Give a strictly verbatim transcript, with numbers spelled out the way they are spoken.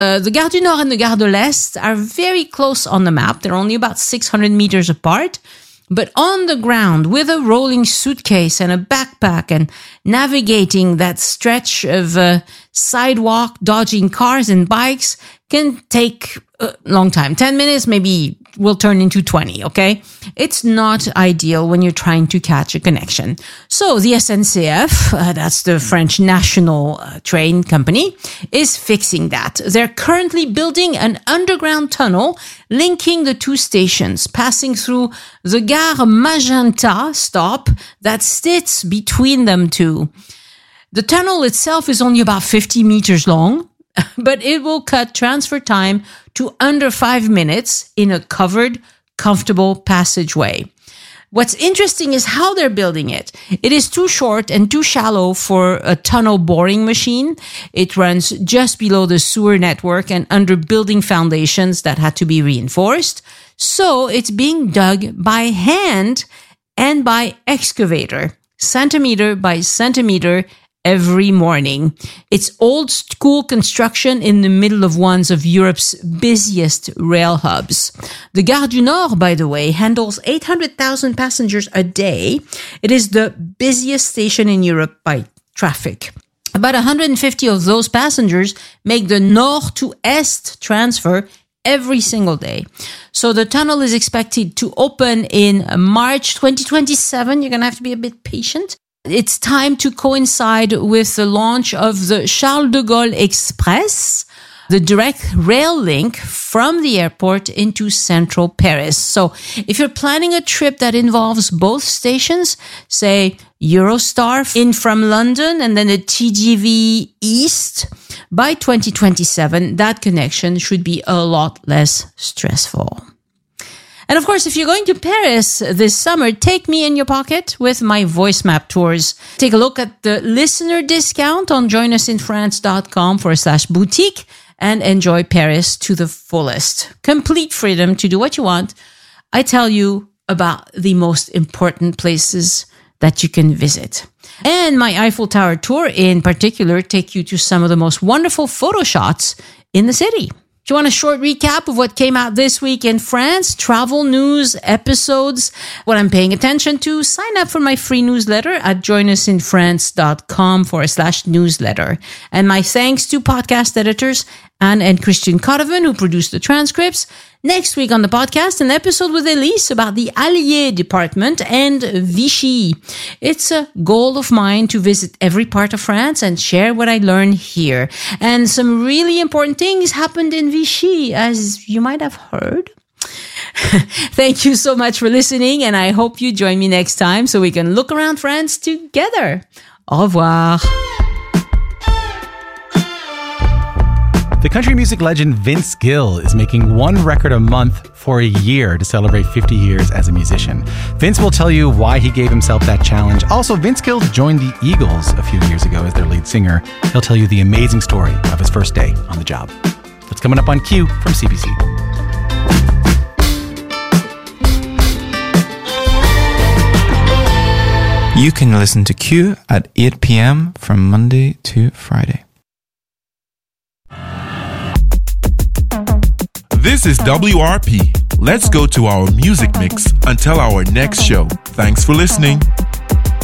Uh, the Gare du Nord and the Gare de l'Est are very close on the map. They're only about six hundred meters apart. But on the ground, with a rolling suitcase and a backpack and navigating that stretch of uh, sidewalk, dodging cars and bikes can take a long time. ten minutes maybe will turn into twenty, okay? It's not ideal when you're trying to catch a connection. So the S N C F, uh, that's the French national uh, train company, is fixing that. They're currently building an underground tunnel linking the two stations, passing through the Gare Magenta stop that sits between them two. The tunnel itself is only about fifty meters long, but it will cut transfer time to under five minutes in a covered, comfortable passageway. What's interesting is how they're building it. It is too short and too shallow for a tunnel boring machine. It runs just below the sewer network and under building foundations that had to be reinforced. So it's being dug by hand and by excavator, centimeter by centimeter, every morning. It's old school construction in the middle of one of Europe's busiest rail hubs. The Gare du Nord, by the way, handles eight hundred thousand passengers a day. It is the busiest station in Europe by traffic. About one hundred fifty of those passengers make the Nord to Est transfer every single day. So the tunnel is expected to open in March twenty twenty-seven. You're going to have to be a bit patient. It's time to coincide with the launch of the Charles de Gaulle Express, the direct rail link from the airport into central Paris. So if you're planning a trip that involves both stations, say Eurostar in from London and then the T G V East, by twenty twenty-seven, that connection should be a lot less stressful. And of course, if you're going to Paris this summer, take me in your pocket with my voice map tours. Take a look at the listener discount on joinusinfrance.com forward slash boutique and enjoy Paris to the fullest. Complete freedom to do what you want. I tell you about the most important places that you can visit. And my Eiffel Tower tour in particular take you to some of the most wonderful photo shots in the city. Do you want a short recap of what came out this week in France? Travel news, episodes, what I'm paying attention to? Sign up for my free newsletter at joinusinfrance.com forward slash newsletter. And my thanks to podcast editors Anne and Christian Codovan, who produced the transcripts. Next week on the podcast, an episode with Elise about the Allier department and Vichy. It's a goal of mine to visit every part of France and share what I learned here. And some really important things happened in Vichy, as you might have heard. Thank you so much for listening, and I hope you join me next time so we can look around France together. Au revoir. The country music legend Vince Gill is making one record a month for a year to celebrate fifty years as a musician. Vince will tell you why he gave himself that challenge. Also, Vince Gill joined the Eagles a few years ago as their lead singer. He'll tell you the amazing story of his first day on the job. That's coming up on Q from C B C. You can listen to Q at eight p.m. from Monday to Friday. This is W R P. Let's go to our music mix until our next show. Thanks for listening.